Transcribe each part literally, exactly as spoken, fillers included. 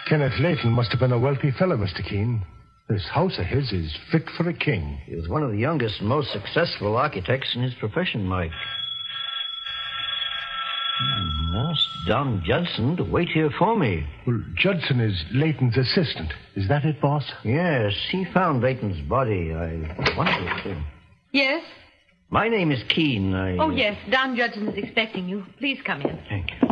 Kenneth Leighton must have been a wealthy fellow, Mister Keene. This house of his is fit for a king. He was one of the youngest and most successful architects in his profession, Mike. Hmm, asked Don Judson to wait here for me. Well, Judson is Leighton's assistant. Is that it, boss? Yes, he found Leighton's body. I wondered to... Yes? My name is Keene. I... Oh, yes. Don Judson is expecting you. Please come in. Thank you.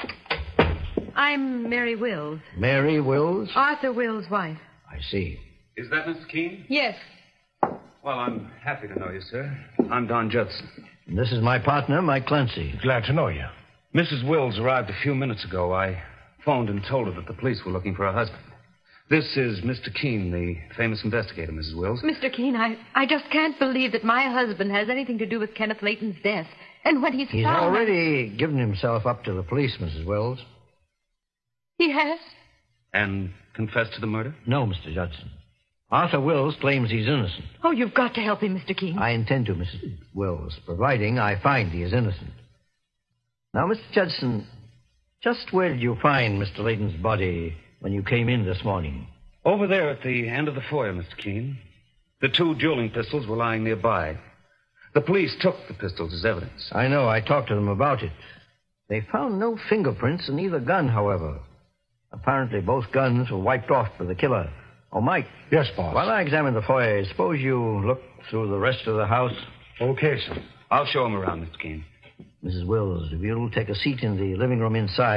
I'm Mary Wills. Mary Wills? Arthur Wills' wife. I see. Is that Mister Keene? Yes. Well, I'm happy to know you, sir. I'm Don Judson. And this is my partner, Mike Clancy. Glad to know you. Missus Wills arrived a few minutes ago. I phoned and told her that the police were looking for her husband. This is Mister Keene, the famous investigator, Missus Wills. Mister Keene, I, I just can't believe that my husband has anything to do with Kenneth Leighton's death. And when he's He's found... already given himself up to the police, Missus Wills. He has? And confessed to the murder? No, Mister Judson. Arthur Wills claims he's innocent. Oh, you've got to help him, Mister Keene. I intend to, Missus Wills, providing I find he is innocent. Now, Mister Judson, just where did you find Mister Leighton's body when you came in this morning? Over there at the end of the foyer, Mister Keene. The two dueling pistols were lying nearby. The police took the pistols as evidence. I know. I talked to them about it. They found no fingerprints in either gun, however. Apparently, both guns were wiped off by the killer. Oh, Mike. Yes, boss. While I examine the foyer, suppose you look through the rest of the house. Okay, sir. I'll show him around, Mister Keene. Missus Wills, if you'll take a seat in the living room inside.